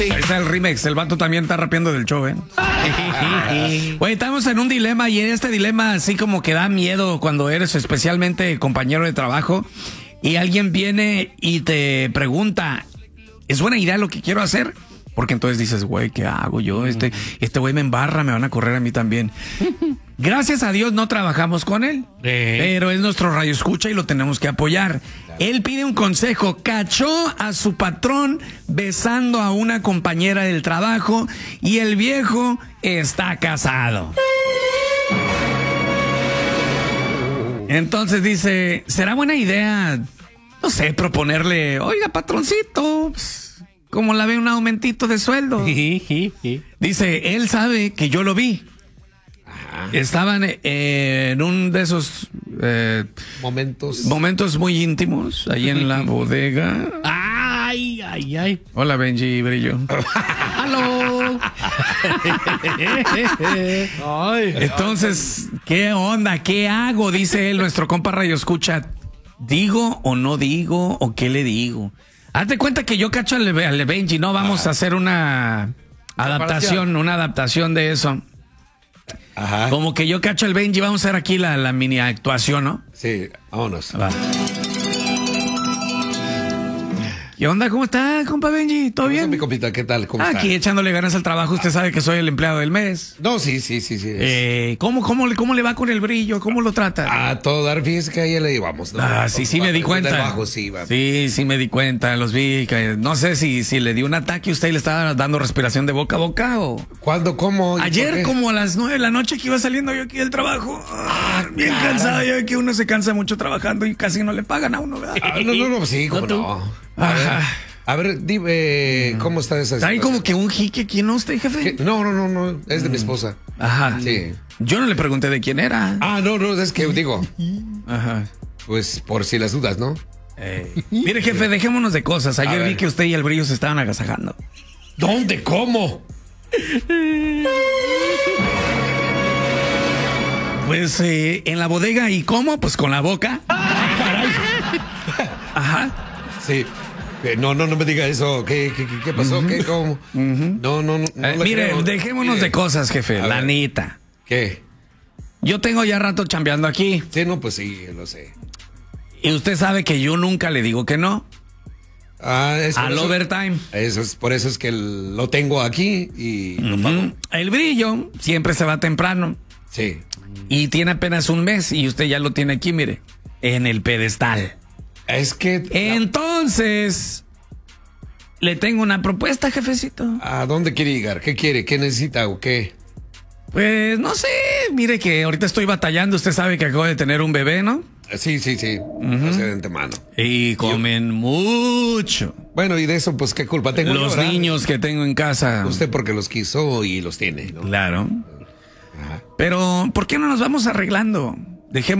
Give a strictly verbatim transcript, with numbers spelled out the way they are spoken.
Ahí está el remix, el vato también está rapeando del show, ¿eh? Güey, estamos en un dilema y en este dilema así como que da miedo cuando eres especialmente compañero de trabajo y alguien viene y te pregunta, ¿es buena idea lo que quiero hacer? Porque entonces dices, güey, ¿qué hago yo? Este este güey me embarra, me van a correr a mí también. Gracias a Dios no trabajamos con él, eh. pero es nuestro radioescucha y lo tenemos que apoyar. Él pide un consejo, cachó a su patrón besando a una compañera del trabajo y el viejo está casado. Entonces dice, ¿será buena idea, no sé, proponerle, oiga, patroncito, ¿cómo la ve un aumentito de sueldo? Dice, él sabe que yo lo vi. Estaban eh, en un de esos eh, momentos momentos muy íntimos ahí en la bodega. Ay, ay, ay. Hola, Benji Brillo. ¡Aló! Entonces, ¿qué onda? ¿Qué hago? Dice él, nuestro compa Radio Escucha. ¿Digo o no digo? ¿O qué le digo? Hazte cuenta que yo cacho al, al Benji, ¿no? Vamos ah. a hacer una adaptación, una adaptación de eso. Ajá. Como que yo cacho al Benji, vamos a hacer aquí la, la mini actuación, ¿no? Sí, vámonos. Va. ¿Qué onda? ¿Cómo está, compa Benji? ¿Todo bien? Mi compita, ¿qué tal? ¿Cómo Aquí está? echándole ganas al trabajo. Usted sabe que soy el empleado del mes. No, sí, sí, sí, sí. Eh, ¿cómo, cómo, le, ¿Cómo le va con el brillo? ¿Cómo lo trata? A todo dar, fíjese que ahí le llevamos, ¿no? Ah, sí, sí me di cuenta. Debajo, sí, va. Sí, sí me di cuenta. Los vi. Que, no sé si, si le dio un ataque y usted le estaba dando respiración de boca a boca o... ¿Cuándo? ¿Cómo? Ayer como a las nueve de la noche que iba saliendo yo aquí del trabajo. Ah, bien cara. cansado. Ya que uno se cansa mucho trabajando y casi no le pagan a uno, ¿verdad? Ah, no, no, no, sí, cómo no. A ver, a ver, dime, ¿cómo está esa situación? Hay como que un jique aquí, ¿no, usted, jefe? ¿Qué? No, no, no, no, es de mi esposa. Ajá. Sí. Yo no le pregunté de quién era. Ah, no, no, es que digo. Ajá. Pues por si las dudas, ¿no? Eh, mire, jefe, dejémonos de cosas. Ayer vi que usted y el brillo se estaban agasajando. ¿Dónde? ¿Cómo? Pues eh, en la bodega. ¿Y cómo? Pues con la boca. ¡Caray! Ajá. Sí. No, no, no me diga eso. ¿Qué, qué, qué pasó? Uh-huh. ¿Qué? ¿Cómo? Uh-huh. No, no, no. no eh, mire, creo. dejémonos mire. de cosas, jefe. A la ver. neta. ¿Qué? Yo tengo ya rato chambeando aquí. Sí, no, pues sí, lo sé. Y usted sabe que yo nunca le digo que no. Ah, es Al eso, overtime. Eso es, por eso es que lo tengo aquí y uh-huh. lo pago. El brillo siempre se va temprano. Sí. Y tiene apenas un mes y usted ya lo tiene aquí, mire, en el pedestal. Es que... Entonces, le tengo una propuesta, jefecito. ¿A dónde quiere llegar? ¿Qué quiere? ¿Qué necesita o qué? Pues, no sé, mire que ahorita estoy batallando. Usted sabe que acabo de tener un bebé, ¿no? Sí, sí, sí. Uh-huh. No sé de antemano. Y comen yo... mucho. Bueno, y de eso, pues, ¿qué culpa tengo Los yo, niños que tengo en casa. Usted porque los quiso y los tiene, ¿no? Claro. Ajá. Pero, ¿por qué no nos vamos arreglando? Dejemos